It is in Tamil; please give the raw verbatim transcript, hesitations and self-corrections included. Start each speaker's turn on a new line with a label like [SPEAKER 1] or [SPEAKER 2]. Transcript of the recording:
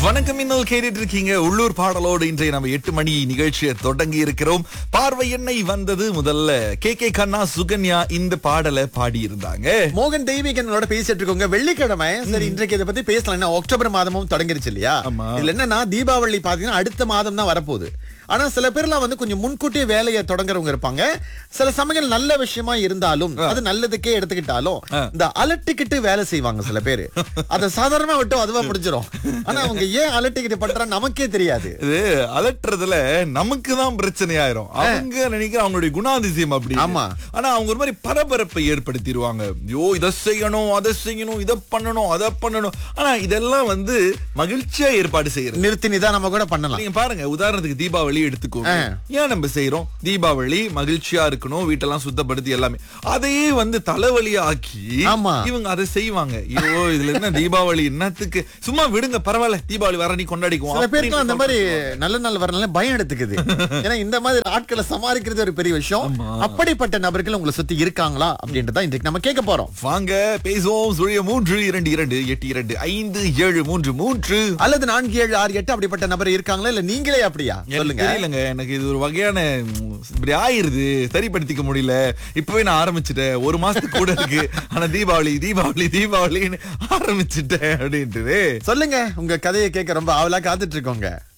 [SPEAKER 1] வணக்கம், இன்னும் கேட்டுட்டு இருக்கீங்க உள்ளூர் பாடலோடு. இன்றைய நம்ம எட்டு மணி நிகழ்ச்சியை தொடங்கி இருக்கிறோம். பார்வை எண்ணெய் வந்தது முதல்ல கே கே கண்ணா சுகன்யா இந்த பாடலை பாடி இருந்தாங்க.
[SPEAKER 2] மோகன் தெய்வீகனோட பேசிட்டு இருக்கோங்க வெள்ளிக்கிழமை. சரி, இன்றைக்கு இதை பத்தி பேசலாம். அக்டோபர் மாதமும் தொடங்கிருச்சு இல்லையா? இதுல என்னன்னா தீபாவளி பாத்தீங்கன்னா அடுத்த மாதம் தான் வரப்போகுது. ஆனா சில பேர்லாம் வந்து கொஞ்சம் முன்கூட்டியே வேலையை தொடங்குறவங்க இருப்பாங்க. சில சமயங்கள் நல்ல விஷயமா இருந்தாலும் அது நல்லதுக்கே எடுத்துக்கிட்டாலும் இந்த அலட்டிக்கிட்டு வேலை செய்வாங்க சில பேரு. அதை சாதாரணமா விட்டு அதுவா முடிஞ்சிடும். ஆனா அவங்க ஏன் அலட்டிக்கிட்டு பண்றா நமக்கே தெரியாது.
[SPEAKER 1] இது அலட்டுறதுல நமக்கு தான் பிரச்சனை ஆயிரும். அவங்க நினைக்கிற அவங்களுடைய குணாதிசயம் அப்படி.
[SPEAKER 2] ஆமா.
[SPEAKER 1] ஆனா அவங்க ஒரு மாதிரி பரபரப்பை ஏற்படுத்திடுவாங்க. ஐயோ, இதை செய்யணும், அதை செய்யணும், இதை பண்ணணும், அதை பண்ணணும். ஆனா இதெல்லாம் வந்து மகிழ்ச்சியா ஏற்பாடு செய்யறது.
[SPEAKER 2] நிறுத்தி நிதானமா கூட பண்ணலாம்.
[SPEAKER 1] நீங்க பாருங்க, உதாரணத்துக்கு தீபாவளி எடுத்துக்கோங்க. ஏன் நம்ம செய்யறோம்? தீபாவளி மகிழ்ச்சியா இருக்கணும், வீட்டெல்லாம் சுத்தப்படுத்தி எல்லாமே. அதையே வந்து தலைவலியா ஆக்கி இவங்க அதை செய்வாங்க. ஐயோ, இதுல என்ன தீபாவளி என்னத்துக்கு, சும்மா விடுங்க, பரவாயில்ல, தீபாவளி வர நீ கொண்டாடிக்குவோம்.
[SPEAKER 2] சில பேருக்கு அந்த மாதிரி நல்ல நாள் வரனால பயம் எடுத்துக்குது. ஏன்னா இந்த மாதிரி ஆட்களை சமாளிக்கிறது ஒரு பெரிய விஷயம். அப்படிப்பட்ட நபர்கள் உங்களை சுத்தி இருக்காங்களா அப்படின்றத இன்றைக்கு நம்ம கேட்க போறோம்.
[SPEAKER 1] வாங்க பேசுவோம். சுழிய மூன்று இரண்டு இரண்டு எட்டு இரண்டு ஐந்து ஏழு மூன்று மூன்று
[SPEAKER 2] அல்லது நான்கு ஏழு ஆறு எட்டு அப்படிப்பட்ட நபர் இருக்காங்களா? இல்ல நீங்களே அப்படியா? சொல்லுங்க.
[SPEAKER 1] தெரியலங்க, எனக்கு இது ஒரு வகையான இப்படி ஆயிருது, சரிப்படுத்திக்க முடியல. இப்பவே நான் ஆரம்பிச்சுட்டேன். ஒரு மாசத்துக்கு கூட இருக்கு, ஆனா தீபாவளி தீபாவளி தீபாவளின்னு ஆரம்பிச்சுட்டேன் அப்படின்ட்டு.
[SPEAKER 2] சொல்லுங்க, உங்க கதையை கேட்க ரொம்ப ஆவலா காத்துட்டு இருக்கோங்க.